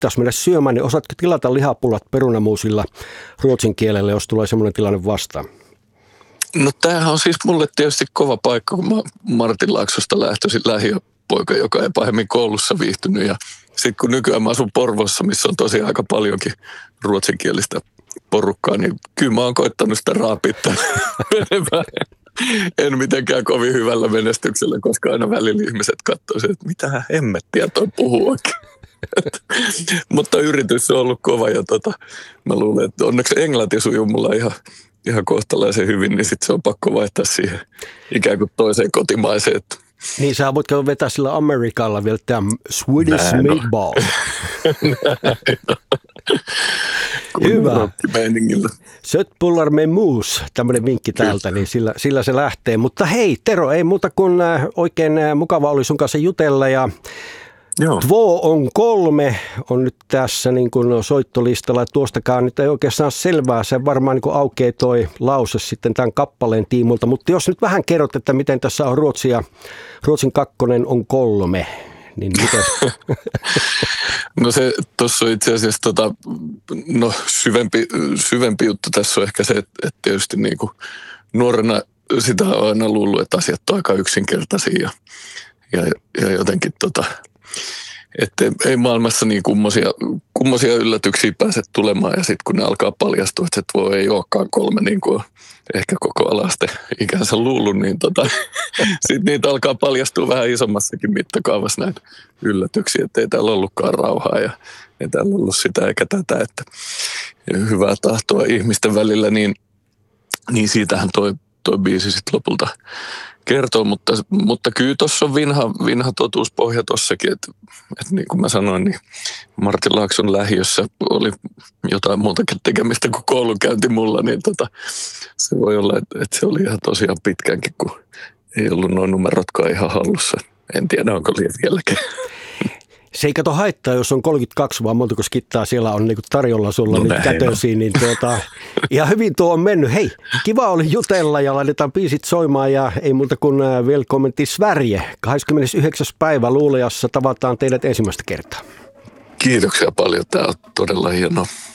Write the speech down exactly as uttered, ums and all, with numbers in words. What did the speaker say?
pitäisi mennä syömään, niin osaatko tilata lihapullat perunamuusilla ruotsin kielellä, jos tulee semmoinen tilanne vastaan? No tämähän on siis mulle tietysti kova paikka, kun mä Martinlaaksosta lähtöisin lähiöpoika, joka ei pahemmin koulussa viihtynyt. Ja sitten kun nykyään mä asun Porvoossa, missä on tosiaan aika paljonkin ruotsinkielistä porukkaa, niin kyllä mä oon koittanut sitä raapia enemmän. En mitenkään kovin hyvällä menestyksellä, koska aina välillä ihmiset katsoo, että mitähän hemmettiä toi puhuu oikein. Mutta yritys on ollut kova ja tota, mä luulen, että onneksi englanti sujuu mulla ihan, ihan kohtalaisen hyvin, niin sitten se on pakko vaihtaa siihen ikään kuin toiseen kotimaiseen. Niin sä voit vetää sillä Amerikalla vielä tämän Swedish Näin meatball. Hyvä. Sötpullar med mus, tämmöinen vinkki täältä, niin sillä, sillä se lähtee. Mutta hei Tero, ei muuta kuin oikein mukava oli sun kanssa jutella ja Joo. Två on kolme on nyt tässä niin kuin soittolistalla. Tuostakaan nyt ei oikeastaan selvää. Se varmaan niin kuin aukeaa toi lause sitten tämän kappaleen tiimulta. Mutta jos nyt vähän kerrot, että miten tässä on Ruotsi ja Ruotsin kakkonen on kolme, niin miten? No se tuossa on itse asiassa tota, no, syvempi, syvempi juttu tässä on ehkä se, että, että tietysti niin kuin nuorena sitä on aina luullut, että asiat on aika yksinkertaisia ja, ja, ja jotenkin tota, että ei maailmassa niin kummosia, kummosia yllätyksiä pääse tulemaan ja sitten kun ne alkaa paljastua, että se tuo ei olekaan kolme niin kuin ehkä koko alaste ikänsä luullut, niin tota, sitten niitä alkaa paljastua vähän isommassakin mittakaavassa näitä yllätyksiä, että ei täällä ollutkaan rauhaa ja ei täällä ollut sitä eikä tätä, että hyvää tahtoa ihmisten välillä, niin, niin siitähän toi, toi biisi sitten lopulta kertoo, mutta, mutta kyllä tuossa on vinha, vinha totuuspohja tuossakin, että, että niin kuin mä sanoin, niin Martinlaakson lähiössä oli jotain muutakin tekemistä kuin koulunkäynti mulla, niin tota, se voi olla, että, että se oli ihan tosiaan pitkäänkin, kun ei ollut nuo numerotkaan ihan hallussa. En tiedä, onko liian vieläkin. Se ei kato haittaa, jos on kolmekymmentäkaksi, vaan montako skittaa siellä on niin tarjolla sulla no nyt kätösiin, niin tuota, ihan hyvin tuo on mennyt. Hei, kiva oli jutella ja laitetaan biisit soimaan ja ei muuta kuin Välkommen till Sverige. kahdeskymmenesyhdeksäs päivä Luulajassa tavataan teidät ensimmäistä kertaa. Kiitoksia paljon, tämä on todella hienoa.